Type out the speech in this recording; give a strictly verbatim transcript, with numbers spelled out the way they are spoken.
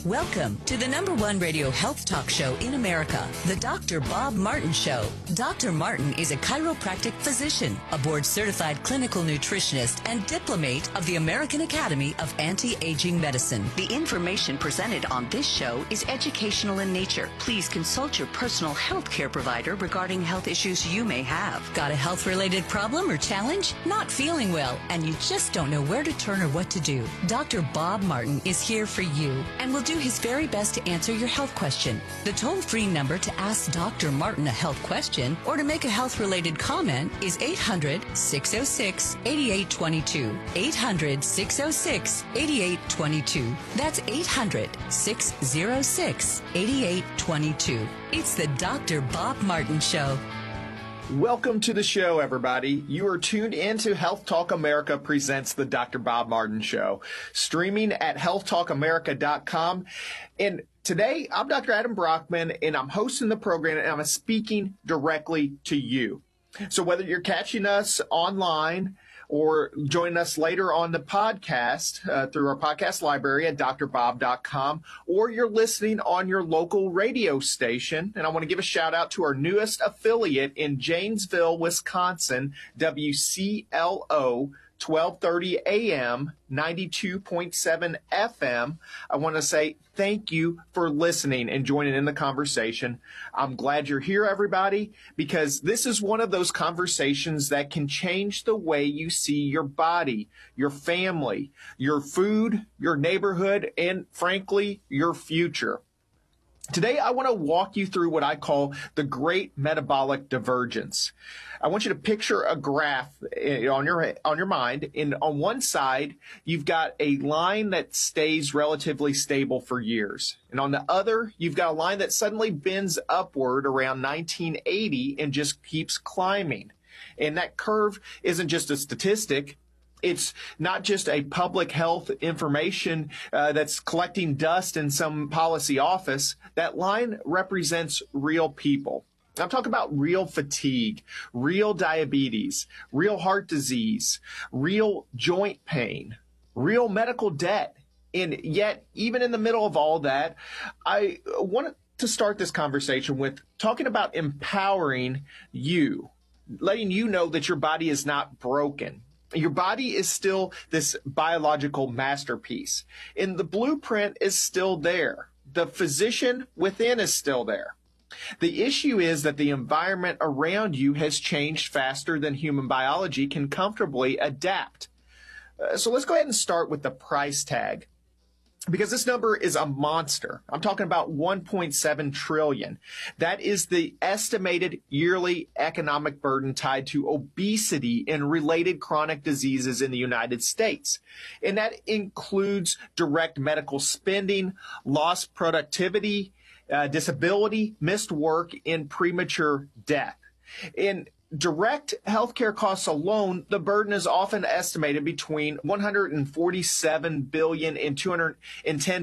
Welcome to the number one radio health talk show in America, the Doctor Bob Martin Show. Doctor Martin is a chiropractic physician, a board-certified clinical nutritionist, and diplomate of the American Academy of Anti-Aging Medicine. The information presented on this show is educational in nature. Please consult your personal health care provider regarding health issues you may have. Got a health-related problem or challenge? Not feeling well, and you just don't know where to turn or what to do? Doctor Bob Martin is here for you and will do his very best to answer your health question. The toll-free number to ask Doctor Martin a health question or to make a health-related comment is eight hundred, six oh six, eight eight two two. eight hundred, six oh six, eight eight two two. That's eight hundred, six oh six, eight eight two two. It's the Doctor Bob Martin Show. Welcome to the show, everybody. You are tuned into Health Talk America presents the Doctor Bob Martin Show, streaming at health talk america dot com. And today, I'm Doctor Adam Brockman, and I'm hosting the program, and I'm speaking directly to you. So whether you're catching us online or joining us later on the podcast uh, through our podcast library at d r bob dot com, or you're listening on your local radio station. And I want to give a shout out to our newest affiliate in Janesville, Wisconsin, W C L O twelve thirty A M, ninety-two point seven F M. I want to say thank you for listening and joining in the conversation. I'm glad you're here, everybody, because this is one of those conversations that can change the way you see your body, your family, your food, your neighborhood, and frankly, your future. Today, I want to walk you through what I call the Great Metabolic Divergence. I want you to picture a graph on your on your mind. And on one side, you've got a line that stays relatively stable for years. And on the other, you've got a line that suddenly bends upward around nineteen eighty and just keeps climbing. And that curve isn't just a statistic. It's not just a public health information uh, that's collecting dust in some policy office. That line represents real people. I'm talking about real fatigue, real diabetes, real heart disease, real joint pain, real medical debt. And yet, even in the middle of all that, I want to start this conversation with talking about empowering you, letting you know that your body is not broken. Your body is still this biological masterpiece, and the blueprint is still there. The physician within is still there. The issue is that the environment around you has changed faster than human biology can comfortably adapt. Uh, so let's go ahead and start with the price tag, because this number is a monster. I'm talking about one point seven trillion. That is the estimated yearly economic burden tied to obesity and related chronic diseases in the United States. And that includes direct medical spending, lost productivity, uh, disability, missed work, and premature death. In direct healthcare costs alone, the burden is often estimated between one hundred forty-seven billion dollars and two hundred ten